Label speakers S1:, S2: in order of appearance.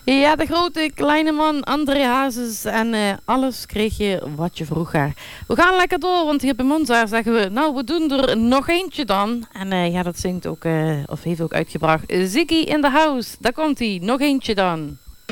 S1: Ja, de grote kleine man André Hazes en alles kreeg je wat je vroeger. We gaan lekker door, want hier bij Monza zeggen we, nou we doen er nog eentje dan. En ja, dat zingt ook, of heeft ook uitgebracht, Ziggy in the House. Daar komt hij, nog eentje dan.